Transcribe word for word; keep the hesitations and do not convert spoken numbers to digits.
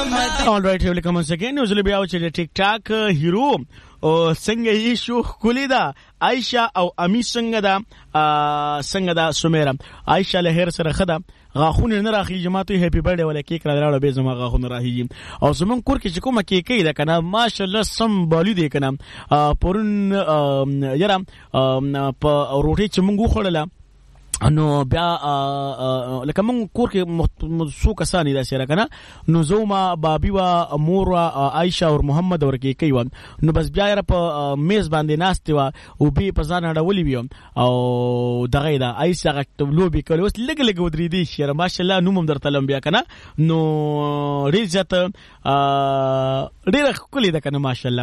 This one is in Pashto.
All right, here we come once again. Usually بیا او چې ټیک ټاک هیرو او څنګه یې شو خولي دا عائشہ او امی څنګه دا څنګه دا سمیرا عائشہ له هر سره خدا غاخونه نه راخي جماعت هپی برډي ولا کیک را راړو به زما غاخونه راهي او زمون کور کې چې کومه کیکې ده کنه ماشاءالله سم بالي دي کنه پرون یاره په روټي چې مونږ خوړله نو بیا لکه مونږ کور کې څو کسان دي سره کنه نو زوما بابي وا مور وا عائشہ او محمد ورکی کوي نو بس بیا یې په میز باندې ناشته وا او به په ځان اړولې وي او دغه دا عائشہ غټلو به کول اوس لګ لګ ودرې دي شر ماشاءالله نو مم درته لم بیا کنه نو ریزت ډیره کلی ده کنه ماشاءالله